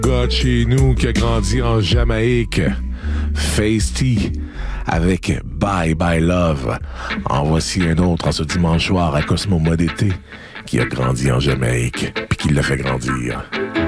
Gars de chez nous qui a grandi en Jamaïque, Face T, avec Bye Bye Love. En voici un autre en ce dimanche soir à Cosmo Modété, qui a grandi en Jamaïque, puis qui l'a fait grandir.